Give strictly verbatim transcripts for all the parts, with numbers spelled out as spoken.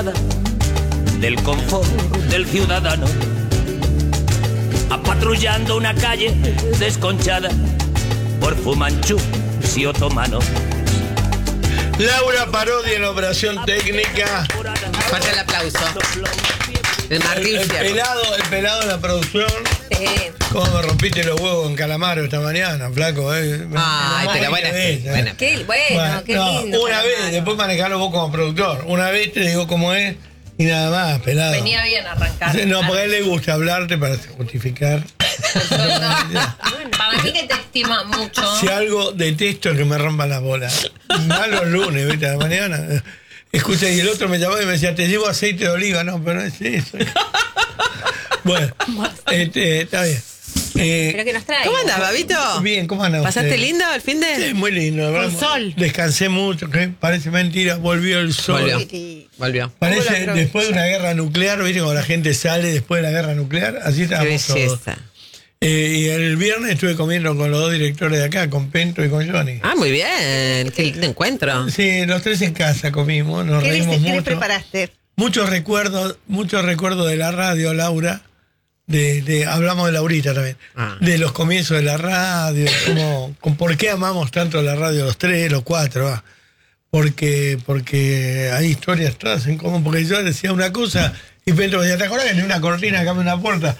del confort del ciudadano, apatrullando una calle desconchada por fumanchús y otomanos. Laura Parodi en operación técnica. Falta el aplauso. El Martín El, el pelado, el pelado en la producción. Sí. ¿Cómo me rompiste los huevos en Calamaro esta mañana, flaco? Eh? Ay, pero bueno, vez, bueno. eh. Qué, bueno, Bueno, qué no, lindo. una vez, Calamaro. después manejarlo vos como productor. Una vez te digo cómo es y nada más, pelado. Venía bien arrancar. No, porque a él le gusta hablarte para justificar. Para mí que te estima mucho. Si algo detesto es que me rompan las bolas. Más los lunes, ¿viste? A la mañana. Escucha, y el otro me llamó y me decía, te llevo aceite de oliva. No, pero no es eso. Bueno, este, está bien. Eh, ¿Pero qué nos trae? ¿Cómo andás, Babito? bien, ¿cómo andás? ¿Pasaste usted? lindo el fin de...? Sí, muy lindo. la Con verdad, sol. Descansé mucho, ¿qué? Parece mentira, volvió el sol. Volvió. Volvió. Parece después de una guerra nuclear, ¿viste? Cuando la gente sale después de la guerra nuclear, así Qué estábamos todos. belleza. Eh, y el viernes estuve comiendo con los dos directores de acá, con Pento y con Johnny. Ah, muy bien. Qué lindo encuentro. Sí, los tres en casa comimos, nos ¿Qué les, reímos qué les mucho. preparaste? Muchos recuerdos, muchos recuerdos de la radio, Laura. De, de, hablamos de Laurita también. Ah. De los comienzos de la radio, como, con por qué amamos tanto la radio los tres, los cuatro. Ah. Porque, porque hay historias todas en común. Porque yo decía una cosa y Pento decía, ¿te acordás que ni una cortina cambia una puerta?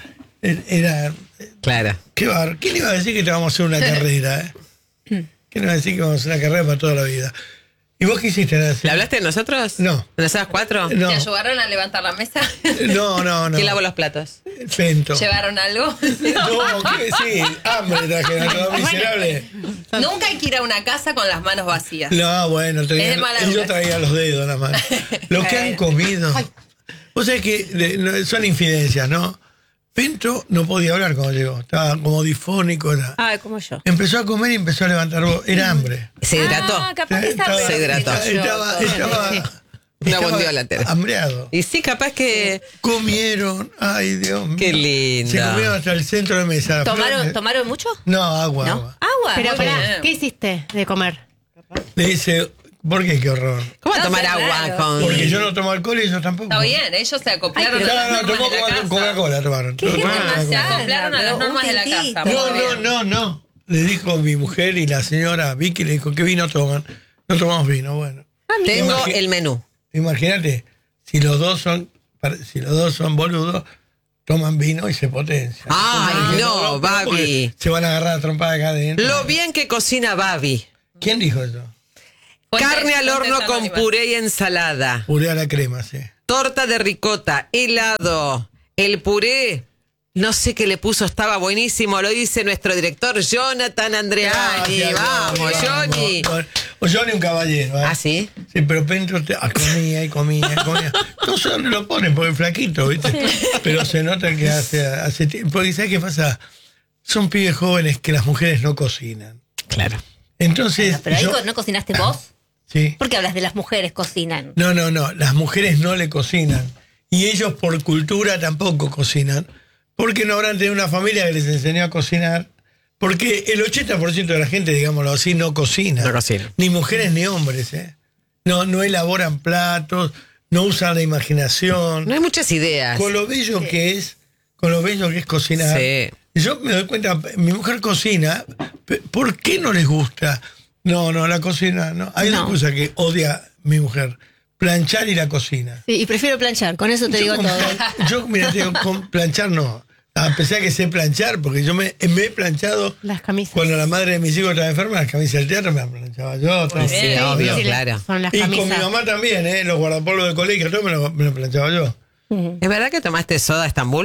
Era. Claro. Qué bar, ¿quién iba a decir que te vamos a hacer una carrera? Eh? ¿Quién iba a decir que vamos a hacer una carrera para toda la vida? ¿Y vos qué hiciste? ¿Le hablaste de nosotros? No. ¿De nosotras cuatro? No, ¿Te ayudaron a levantar la mesa? no, no. no. ¿Quién lavó los platos? Pento. ¿Llevaron algo? No, ¿qué? Sí, hambre traje, todo miserable. Nunca hay que ir a una casa con las manos vacías. No, bueno, traía, Es de mala yo educación. traía los dedos nada más. Lo que han comido. Vos sabés que de- no, son infidencias, ¿no? Pento no podía hablar cuando llegó, estaba como difónico. Era. Ah, como yo. Empezó a comer y empezó a levantar voz. Era hambre. Se hidrató. Ah, capaz que está Estaba- Se hidrató. Estaba, estaba, Una estaba bondiola entera. hambreado. Y sí, capaz que... Comieron, ay Dios mío. Qué lindo. Se comieron hasta el centro de mesa. ¿Tomaron, ¿Tomaron mucho? No, agua, ¿No? agua. Agua. Pero muy pará, bien. ¿qué hiciste de comer? Le dice, ¿por qué? Qué horror. ¿Cómo No, tomar qué agua raro. con...? Porque yo no tomo alcohol y ellos tampoco. Está bien, ellos se acoplaron Ay, a No, las no, normas tomó de la Coca- casa. Coca-Cola, tomaron. Se Coca-Cola. acoplaron a las pero normas un de la titito. casa. No, muy no, bien. no, no. Le dijo mi mujer y la señora Vicky, le dijo, ¿qué vino toman? No tomamos vino, bueno. Tengo Imagi- el menú. Imagínate, si los dos son, si los dos son boludos, toman vino y se potencian. Ay, Porque no, porque Babi. Se van a agarrar a trompada acá adentro. Lo bien que cocina Babi. ¿Quién dijo eso? Fuente- Carne al fuente horno con anónima. puré y ensalada. Puré a la crema, sí. Torta de ricota, helado. El puré, no sé qué le puso, estaba buenísimo. Lo dice nuestro director Jonathan Andreani. Gracias, Vamos, Johnny. vamos. O Johnny un caballero. ¿eh? ¿Ah, sí? Sí, pero Pento te- ah, comía y comía y comía. No sé dónde lo ponen, porque es flaquito, ¿viste? Pero se nota que hace, hace tiempo. Porque ¿sabes qué pasa? Son pibes jóvenes que las mujeres no cocinan. Claro. Entonces. Pero ahí yo- co- no cocinaste vos. Sí. ¿Por qué hablas de las mujeres cocinan? No, no, no. Las mujeres no le cocinan. Y ellos por cultura tampoco cocinan. Porque no habrán tenido una familia que les enseñó a cocinar. Porque el ochenta por ciento de la gente, digámoslo así, no cocina. No cocina. Ni mujeres ni hombres, ¿eh? No, no elaboran platos, no usan la imaginación. No hay muchas ideas. Con lo bello que es, con lo bello que es cocinar. Sí. Yo me doy cuenta, mi mujer cocina, pe- ¿por qué no les gusta? No, no, la cocina, no. Hay No. una cosa que odia mi mujer, planchar y la cocina. Sí, y prefiero planchar, con eso te Yo digo con todo. plan- Yo, mira, te digo, con planchar no. A pesar que sé planchar, porque yo me, me he planchado Las camisas. cuando la madre de mis hijos estaba enferma, las camisas del teatro me las planchaba yo. todo. Sí, bien. obvio, Sí, claro. Son las Y con camisas. mi mamá también, ¿eh? Los guardapolvos de colegio, todo me lo, me lo planchaba yo. ¿Es verdad que tomaste soda Estambul?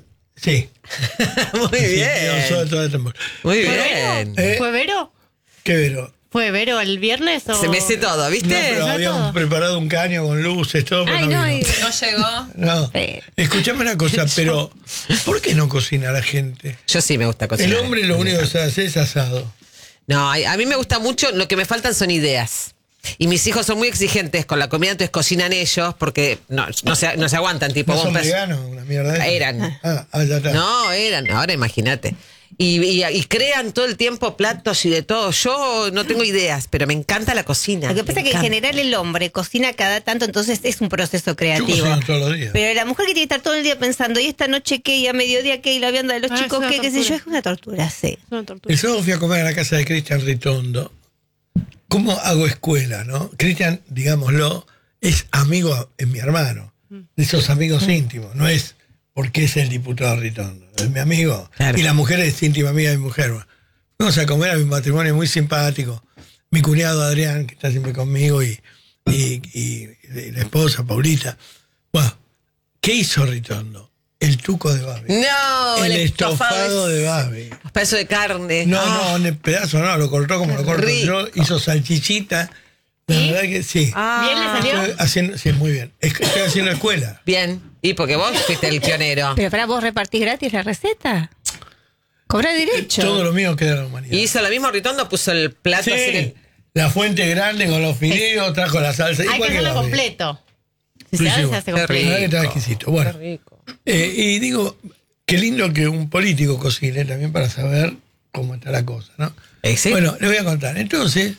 Sí. Muy Sí, bien. yo soy todo este- Muy ¿Fue bien. Vero? ¿Eh? ¿Fue Vero? ¿Qué vero? ¿Fue Vero el viernes? O... Se me sé todo, No, ¿viste? pero ¿Ya habíamos todo? preparado un caño con luces, todo, pero Ay, no, no, vino. y- No llegó. No. Sí. Escuchame una cosa, pero ¿por qué no cocina la gente? Yo sí me gusta cocinar. El hombre lo único que sabe hacer es asado. No, a a mí me gusta mucho, lo que me faltan son ideas. Y mis hijos son muy exigentes con la comida, entonces cocinan ellos porque no, no, se, no se aguantan, tipo... ¿No vos son pas- veganos? Una mierda de esa. Eran. Ah, ah, ya está. No, eran, ahora imagínate. Y, y, y crean todo el tiempo platos y de todo. Yo no tengo ideas, pero me encanta la cocina. Lo que pasa me es que en encanta. general el hombre cocina cada tanto, entonces es un proceso Yo creativo. cocino todos los días. Pero la mujer que tiene que estar todo el día pensando, ¿y esta noche qué? ¿Y a mediodía qué? ¿Y la vianda de los Ah, chicos es una qué? ¿Qué sé yo? tortura. Es una tortura, sí. Es una tortura. El sábado fui a comer a la casa de Cristian Ritondo. ¿Cómo hago escuela, no? Cristian, digámoslo, es amigo, es mi hermano. De esos amigos íntimos. No es porque es el diputado Ritondo. Es mi amigo. Claro. Y la mujer es íntima amiga de mi mujer. Fuimos a comer a mi matrimonio muy simpático. Mi cuñado Adrián, que está siempre conmigo, y, y, y- y la esposa, Paulita. Bueno, ¿qué hizo Ritondo? El tuco de Babi. No, el estofado de Babi. Los pedazos de carne. No, Ah. no, en el pedazo no, lo cortó como lo corto rico. yo, hizo salchichita. La ¿Sí? verdad que sí. Ah. ¿Bien le salió? Estoy haciendo, sí, muy bien. Es que estoy haciendo escuela. Bien. Y porque vos fuiste el pionero. Pero para vos repartís gratis la receta. Cobra derecho. Todo lo mío queda en la humanidad. Y hizo lo mismo Ritondo, puso el plato Sí, así en el- la fuente grande con los fideos, trajo la salsa. Hay que igual hacerlo la Babi. completo. Si Sí, se sí, hace, se bueno. hace Qué La completo. verdad que está rico. exquisito. Bueno, Qué rico. eh, y digo, qué lindo que un político cocine también para saber cómo está la cosa, ¿no? Eh, sí. Bueno, le voy a contar. Entonces,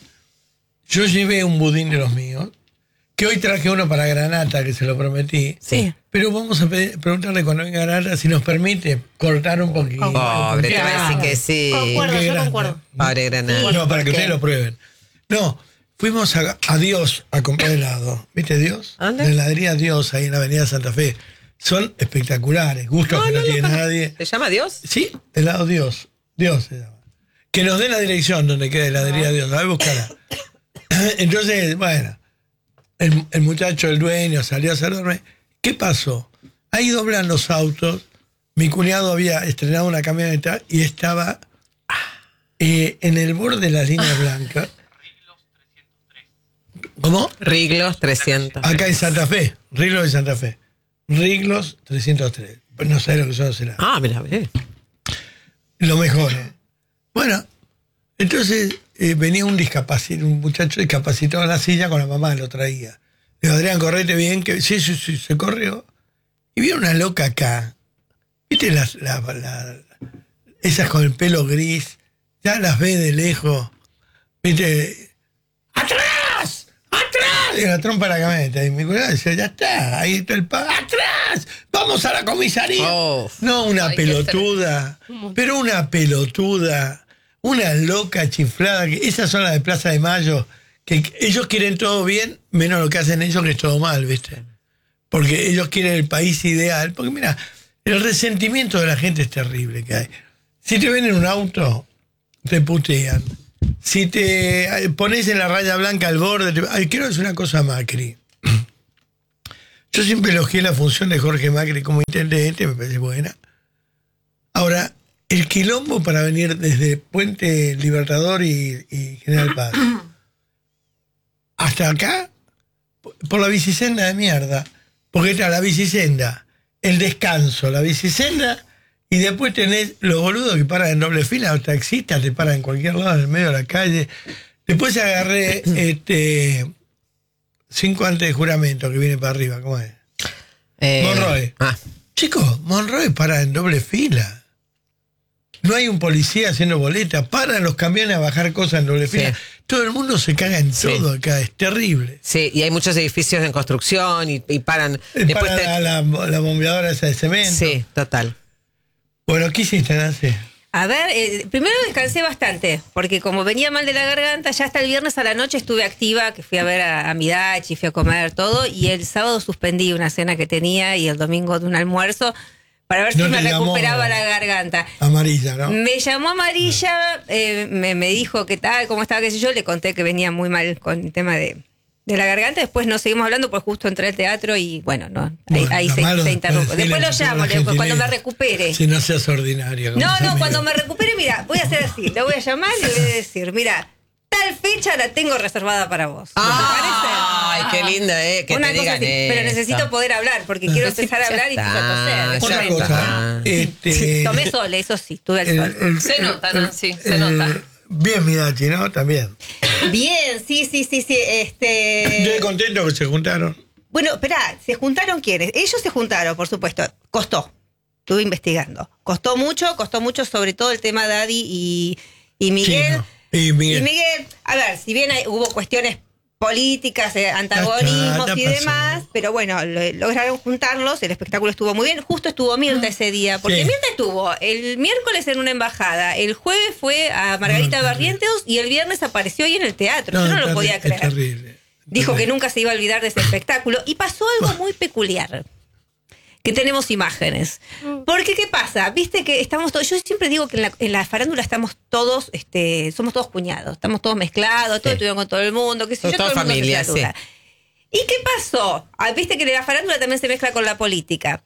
yo llevé un budín de los míos, que hoy traje uno para Granata, que se lo prometí. Sí. Pero vamos a pedir- preguntarle cuando venga Granata si nos permite cortar un poquito. Pobre, te va a decir Claro. que sí. Concuerdo, Qué yo grande. concuerdo. Pobre Granada. No, para que ¿por qué? ustedes lo prueben. No, fuimos a, a Dios a comprar helado. ¿Viste Dios? ¿Dónde? La heladería Dios, ahí en la avenida Santa Fe. Son espectaculares, gustos que no, tiene nadie. ¿Se llama Dios? Sí, helado Dios. Dios se llama. Que nos dé la dirección donde queda heladería Dios. A ver, buscarla. Entonces, bueno, el, el muchacho, el dueño, salió a saludarme. ¿Qué pasó? Ahí doblan los autos. Mi cuñado había estrenado una camioneta y estaba eh, en el borde de la línea blanca. ¿Cómo? Riglos trescientos. Acá en Santa Fe, Riglos de Santa Fe. Riglos trescientos tres. Pues no sé lo que son los helados. Ah, mira, mira. Lo mejor. ¿eh? Bueno, entonces eh, venía un discapacitado, un muchacho discapacitado en la silla con la mamá, lo traía. Le digo, Adrián, correte bien, que sí, sí, sí, se corrió. Y vi una loca acá. ¿Viste las, la- la- esas con el pelo gris? Ya las ve de lejos. ¿Viste? ¡Atrás! ¡Atrás! Y la trompa de la camioneta. Y mi cuñado decía, ya está, ahí está el pa. ¡Atrás! ¡Vamos a la comisaría! Oh. No, una Ay, qué pelotuda, pero una pelotuda, una loca chiflada. Que esas son las de Plaza de Mayo, que que ellos quieren todo bien, menos lo que hacen ellos, que es todo mal, ¿viste? Porque ellos quieren el país ideal. Porque mira, el resentimiento de la gente es terrible que hay. Si te ven en un auto, te putean. Si te eh, pones en la raya blanca al borde, te... Ay, quiero decir una cosa a Macri. Yo siempre elogié la función de Jorge Macri como intendente, me parece buena. Ahora, el quilombo para venir desde Puente Libertador y, y General Paz hasta acá, por la bicisenda de mierda. Porque está la bicisenda, el descanso, la bicisenda, y después tenés los boludos que paran en doble fila, los taxistas te paran en cualquier lado, en el medio de la calle. Después agarré este cinco antes de juramento que viene para arriba, ¿cómo es? Eh, Monroy. Ah, Chicos, Monroy para en doble fila. No hay un policía haciendo boletas, paran los camiones a bajar cosas en doble Sí. fila. Todo el mundo se caga en Sí. todo acá, es terrible. sí, y hay muchos edificios en construcción y, y paran. Eh, Después para te- la, la bombeadora esa de cemento. Sí, total. Bueno, ¿qué hiciste, Nancy? A ver, eh, primero descansé bastante, porque como venía mal de la garganta, ya hasta el viernes a la noche estuve activa, que fui a ver a, a mi Dachi, fui a comer todo, y el sábado suspendí una cena que tenía y el domingo de un almuerzo para ver No si me te llamó recuperaba la garganta. Amarilla, ¿no? Me llamó Amarilla, eh, me, me dijo qué tal, cómo estaba, qué sé yo, le conté que venía muy mal con el tema de, de la garganta, después nos seguimos hablando, pues justo entré al teatro y bueno, no, ahí, Bueno, ahí lo se, malo se después interrumpió. decirle Después lo que toda llamo, la le digo, cuando me gentileza. recupere. Si no seas ordinaria. como No, ese no, amigo. cuando me recupere, mira, voy a hacer así, le voy a llamar y le voy a decir, mira, tal fecha la tengo reservada para vos. ¿No te Ay, parece? qué lindo, ¿eh? Que Una te cosa digan así, pero eso. necesito poder hablar porque quiero empezar a hablar y Ya empiezo a está, toser. Otra ya Eso cosa, está. este, Tomé sol, eso sí, tuve el, el- sol. el- Se el- nota, el- Nancy, se el- nota. Bien, mi Dachi, ¿no? También. Bien, sí, sí, sí, sí. Estoy Este... contento que se juntaron. Bueno, espera, ¿se juntaron quiénes? Ellos se juntaron, por supuesto. Costó. estuve investigando. Costó mucho, costó mucho sobre todo el tema Daddy y, y Miguel. Chino. Y Miguel. Y Miguel, a ver, si bien hay- hubo cuestiones políticas, eh, antagonismos Ya está, ya y pasó. demás, pero bueno, lo- lograron juntarlos, el espectáculo estuvo muy bien, justo estuvo Mirta ese día, porque Sí. Mirta estuvo el miércoles en una embajada, el jueves fue a Margarita No, Barrientos y el viernes apareció ahí en el teatro, yo no es lo terri- podía es creer. terrible. Dijo que Terrible. nunca se iba a olvidar de ese espectáculo y pasó algo muy peculiar. Que tenemos imágenes. Porque, ¿qué pasa? Viste que estamos todos. Yo siempre digo que en la, en la farándula estamos todos, este, somos todos cuñados, estamos todos mezclados, todos estuvieron con todo el mundo, que sé Somos yo, todo toda el mundo familia, se saluda. ¿Y qué pasó? Ah, viste que en la farándula también se mezcla con la política.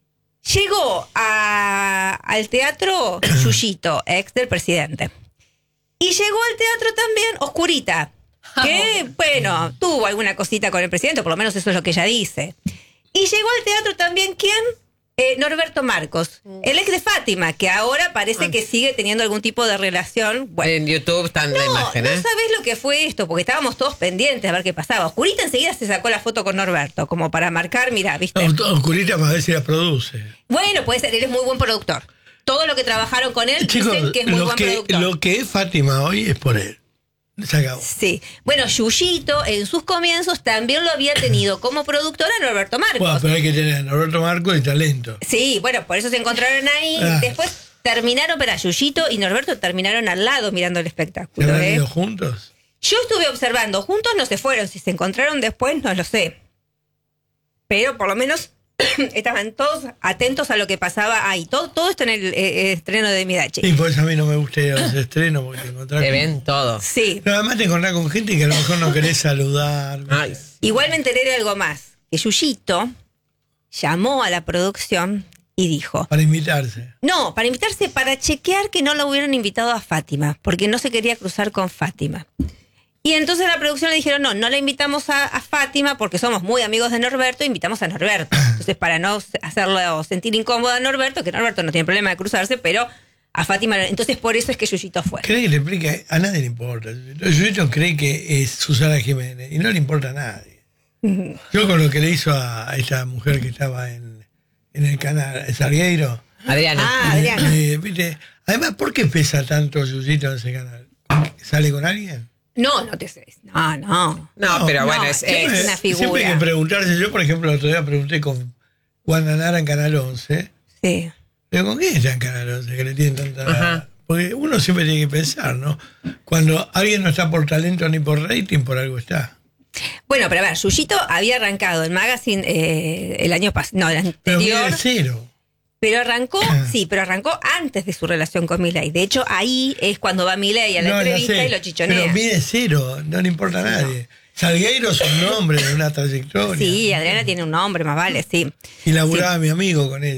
Llegó a- al teatro Yuyito, ex del presidente. Y llegó al teatro también Oscurita, que, bueno, tuvo alguna cosita con el presidente, por lo menos eso es lo que ella dice. Y llegó al teatro también, ¿quién? Eh, Norberto Marcos, el ex de Fátima, que ahora parece que sigue teniendo algún tipo de relación. Bueno, En YouTube están la no, imagen, no ¿eh? sabés lo que fue esto, porque estábamos todos pendientes a ver qué pasaba. Oscurita enseguida se sacó la foto con Norberto, como para marcar, mira, ¿viste? No, todo Oscurita para ver si la produce. Bueno, puede ser, él es muy buen productor. Todo lo que trabajaron con él Chicos, dicen que es muy lo buen que, productor. lo que es Fátima hoy es por él. Se acabó. Sí. Bueno, Yuyito en sus comienzos también lo había tenido como productora Norberto Marcos. Bueno, pero hay que tener a Norberto Marcos y talento. Sí, bueno, por eso se encontraron ahí. Ah. Después terminaron, pero Yuyito y Norberto terminaron al lado mirando el ¿Se espectáculo. habrán ¿eh? ido juntos? Yo estuve observando, juntos no se fueron, si se encontraron después no lo sé. Pero por lo menos estaban todos atentos a lo que pasaba ahí. Todo, todo esto en el eh, eh, estreno de Midachi. Sí, por eso a mí no me gusta ir a los estrenos porque te encontrás Te con- ven todo. Sí. No, además te encontrás con gente que a lo mejor no querés saludar. Ay, Igual me enteré de algo más. Que Yuyito llamó a la producción y dijo... Para invitarse. No, para invitarse, para chequear que no la hubieran invitado a Fátima, porque no se quería cruzar con Fátima. Y entonces la producción le dijeron, no, no la invitamos a, a Fátima porque somos muy amigos de Norberto, invitamos a Norberto. Entonces, para no hacerlo sentir incómodo a Norberto, que Norberto no tiene problema de cruzarse, pero a Fátima no. Entonces, por eso es que Yuyito fue. ¿Cree que le explique? A nadie le importa. Yuyito cree que es Susana Jiménez y no le importa a nadie. Yo con lo que le hizo a, a esta mujer que estaba en, en el canal, Salgueiro. Adriana. Ah, Adriana. eh, ¿viste? Además, ¿por qué pesa tanto Yuyito en ese canal? ¿Sale con alguien? No, no te sé. No, no. No, pero no, bueno, es siempre ex. es una figura. Siempre hay que preguntarse. Yo, por ejemplo, el otro día pregunté con Wanda Nara en Canal once. Sí. Digo, ¿con quién está en Canal once que le tienen tanta...? Ajá. Porque uno siempre tiene que pensar, ¿no? Cuando alguien no está por talento ni por rating, por algo está. Bueno, pero a ver, Yuyito había arrancado el magazine eh, el año pasado, no, el Pero anterior. mira, es cero. Pero arrancó, sí, pero arrancó antes de su relación con Milei. De hecho, ahí es cuando va Milei a la No, ya entrevista sé, y lo chichonea. Pero mide cero, no le importa a nadie. Salgueiro es un nombre de una trayectoria. Sí, Adriana tiene un nombre, más vale, sí. Y laburaba mi amigo con él.